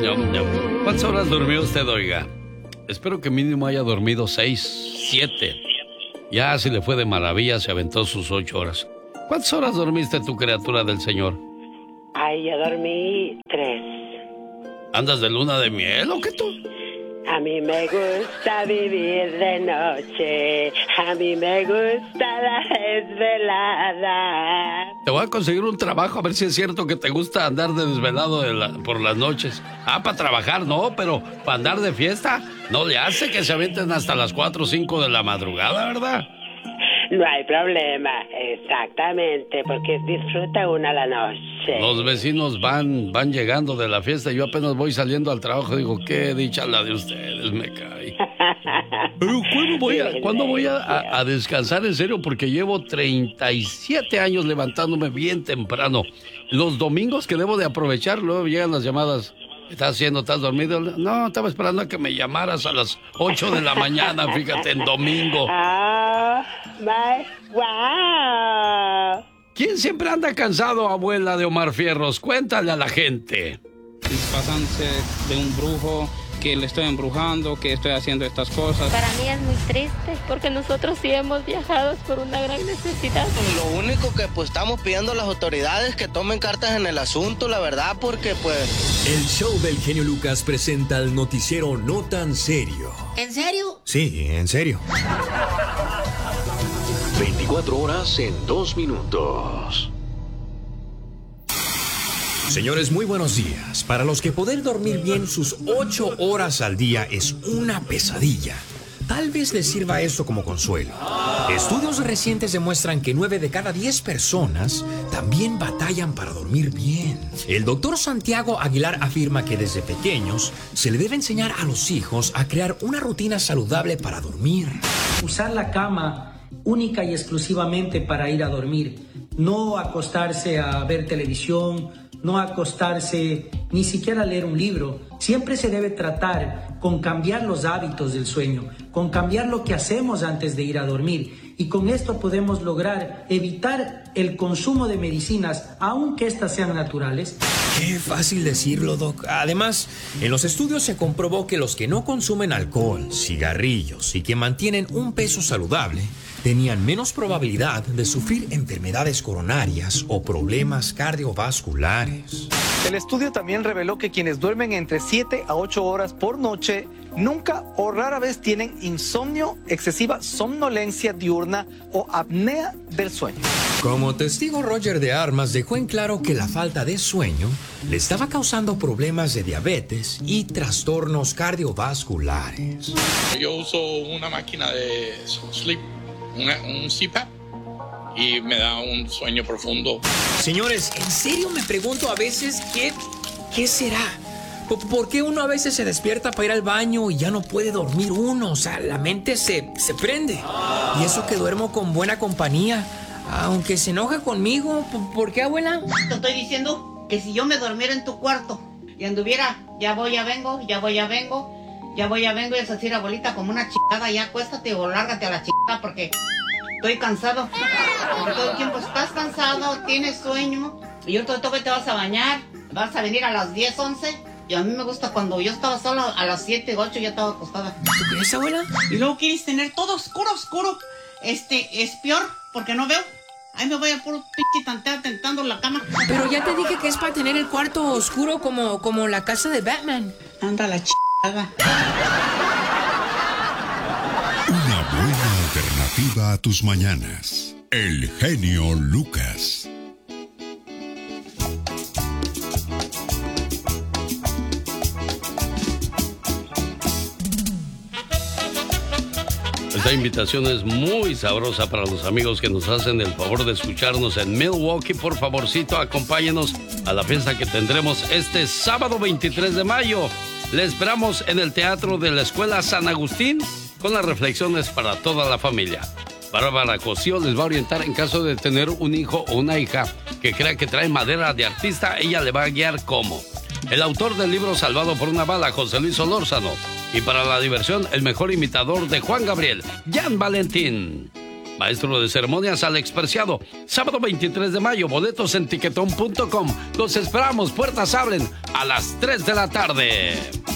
Yum, yum. ¿Cuántas horas durmió usted, oiga? Espero que mínimo haya dormido 6, 7. Ya, si le fue de maravilla, se aventó sus 8 horas. ¿Cuántas horas dormiste, tu criatura del Señor? Ay, yo dormí 3. ¿Andas de luna de miel o qué tú? A mí me gusta vivir de noche, a mí me gusta la desvelada. Te voy a conseguir un trabajo, a ver si es cierto que te gusta andar de desvelado por las noches. Ah, para trabajar no, pero para andar de fiesta no le hace que se avienten hasta las 4 o 5 de la madrugada, ¿verdad? No hay problema, exactamente, porque disfruta una la noche. Los vecinos van llegando de la fiesta y yo apenas voy saliendo al trabajo. Digo, qué dicha la de ustedes, me cae. Pero ¿cuándo voy a descansar en serio? Porque llevo 37 años levantándome bien temprano. Los domingos que debo de aprovechar, luego llegan las llamadas. ¿Qué estás haciendo? ¿Estás dormido? No, estaba esperando a que me llamaras a las 8 de la mañana, fíjate, en domingo. Wow. ¿Quién siempre anda cansado, abuela de Omar Fierros? Cuéntale a la gente. Pasándose de un brujo, que le estoy embrujando, que estoy haciendo estas cosas. Para mí es muy triste porque nosotros sí hemos viajado por una gran necesidad. Lo único que pues estamos pidiendo a las autoridades que tomen cartas en el asunto, la verdad, porque pues... El show del genio Lucas presenta el noticiero No Tan Serio. ¿En serio? Sí, en serio. 24 horas en 2 minutos. Señores, muy buenos días. Para los que poder dormir bien sus 8 horas al día es una pesadilla, tal vez les sirva esto como consuelo. Estudios recientes demuestran que 9 de cada 10 personas también batallan para dormir bien. El doctor Santiago Aguilar afirma que desde pequeños se le debe enseñar a los hijos a crear una rutina saludable para dormir. Usar la cama única y exclusivamente para ir a dormir. No acostarse a ver televisión, no acostarse ni siquiera a leer un libro. Siempre se debe tratar con cambiar los hábitos del sueño, con cambiar lo que hacemos antes de ir a dormir. Y con esto podemos lograr evitar el consumo de medicinas, aunque éstas sean naturales. Qué fácil decirlo, Doc. Además, en los estudios se comprobó que los que no consumen alcohol, cigarrillos y que mantienen un peso saludable tenían menos probabilidad de sufrir enfermedades coronarias o problemas cardiovasculares. El estudio también reveló que quienes duermen entre 7 a 8 horas por noche nunca o rara vez tienen insomnio, excesiva somnolencia diurna o apnea del sueño. Como testigo, Roger de Armas dejó en claro que la falta de sueño le estaba causando problemas de diabetes y trastornos cardiovasculares. Yo uso una máquina de sleep, un CPAP, y me da un sueño profundo. Señores, en serio me pregunto a veces ¿qué será? ¿Por qué uno a veces se despierta para ir al baño y ya no puede dormir uno? O sea, la mente se prende. Y eso que duermo con buena compañía, aunque se enoja conmigo. ¿Por qué, abuela? Te estoy diciendo que si yo me durmiera en tu cuarto y anduviera, ya voy, ya vengo, y es decir, abuelita, como una chingada, ya acuéstate o lárgate a la chingada porque estoy cansado. Porque todo el tiempo estás cansado, tienes sueño, y yo todo que te vas a bañar, vas a venir a las 10, 11, y a mí me gusta cuando yo estaba sola, a las 7, 8 ya estaba acostada. ¿Tú crees, abuela? Y luego quieres tener todo oscuro. Es peor, porque no veo. Ahí me voy a puro pinche tantea tentando la cama. Pero ya te dije que es para tener el cuarto oscuro como la casa de Batman. Anda la chingada. Una buena alternativa a tus mañanas. El genio Lucas. Esta invitación es muy sabrosa para los amigos que nos hacen el favor de escucharnos en Milwaukee. Por favorcito, acompáñenos a la fiesta que tendremos este sábado 23 de mayo. Le esperamos en el Teatro de la Escuela San Agustín con las reflexiones para toda la familia. Bárbara Cosío les va a orientar en caso de tener un hijo o una hija que crea que trae madera de artista. Ella le va a guiar cómo. El autor del libro Salvado por una bala, José Luis Solórzano. Y para la diversión, el mejor imitador de Juan Gabriel, Jan Valentín. Maestro de ceremonias Alex Preciado. Sábado 23 de mayo, boletos en tiquetón.com. Los esperamos, puertas abren a las 3 de la tarde.